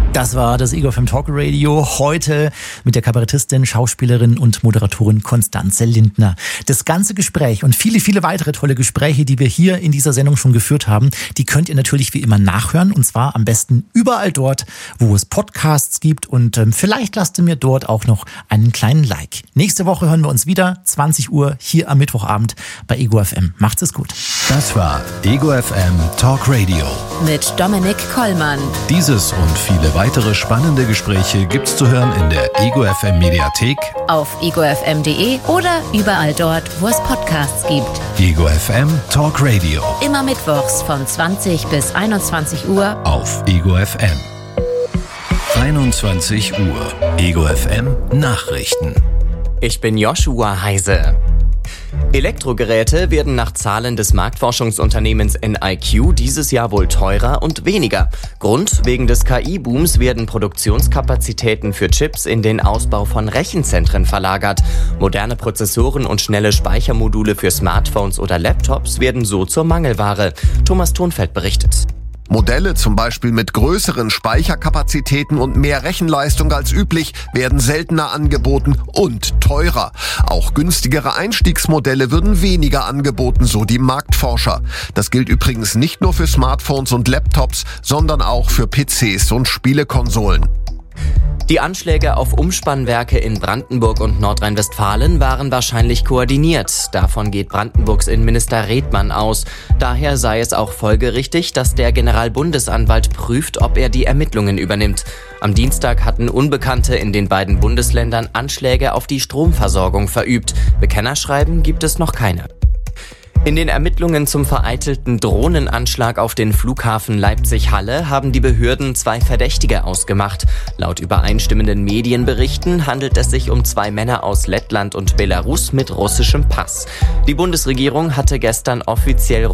Das war das Ego FM Talk Radio. Heute mit der Kabarettistin, Schauspielerin und Moderatorin Constanze Lindner. Das ganze Gespräch und viele, viele weitere tolle Gespräche, die wir hier in dieser Sendung schon geführt haben, die könnt ihr natürlich wie immer nachhören. Und zwar am besten überall dort, wo es Podcasts gibt. Und vielleicht lasst ihr mir dort auch noch einen kleinen Like. Nächste Woche hören wir uns wieder, 20 Uhr, hier am Mittwochabend bei Ego FM. Macht's es gut. Das war Ego FM Talk Radio. Mit Dominik Kollmann. Dieses und viele weitere spannende Gespräche gibt's zu hören in der Ego FM Mediathek, auf egofm.de oder überall dort, wo es Podcasts gibt. Ego FM Talk Radio. Immer mittwochs von 20 bis 21 Uhr auf Ego FM. 21 Uhr. Ego FM Nachrichten. Ich bin Joshua Heise. Elektrogeräte werden nach Zahlen des Marktforschungsunternehmens NIQ dieses Jahr wohl teurer und weniger. Grund: wegen des KI-Booms werden Produktionskapazitäten für Chips in den Ausbau von Rechenzentren verlagert. Moderne Prozessoren und schnelle Speichermodule für Smartphones oder Laptops werden so zur Mangelware. Thomas Thonfeld berichtet. Modelle zum Beispiel mit größeren Speicherkapazitäten und mehr Rechenleistung als üblich werden seltener angeboten und teurer. Auch günstigere Einstiegsmodelle würden weniger angeboten, so die Marktforscher. Das gilt übrigens nicht nur für Smartphones und Laptops, sondern auch für PCs und Spielekonsolen. Die Anschläge auf Umspannwerke in Brandenburg und Nordrhein-Westfalen waren wahrscheinlich koordiniert. Davon geht Brandenburgs Innenminister Redmann aus. Daher sei es auch folgerichtig, dass der Generalbundesanwalt prüft, ob er die Ermittlungen übernimmt. Am Dienstag hatten Unbekannte in den beiden Bundesländern Anschläge auf die Stromversorgung verübt. Bekennerschreiben gibt es noch keine. In den Ermittlungen zum vereitelten Drohnenanschlag auf den Flughafen Leipzig-Halle haben die Behörden 2 Verdächtige ausgemacht. Laut übereinstimmenden Medienberichten handelt es sich um 2 Männer aus Lettland und Belarus mit russischem Pass. Die Bundesregierung hatte gestern offiziell